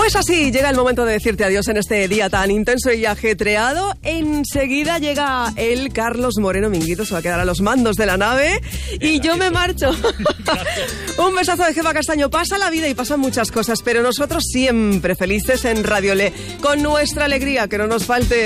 Pues así, llega el momento de decirte adiós en este día tan intenso y ajetreado. Enseguida llega el Carlos Moreno Minguito, se va a quedar a los mandos de la nave y yo me marcho. Un besazo de Jefa Castaño. Pasa la vida y pasan muchas cosas, pero nosotros siempre felices en Radio Le, con nuestra alegría, que no nos falte.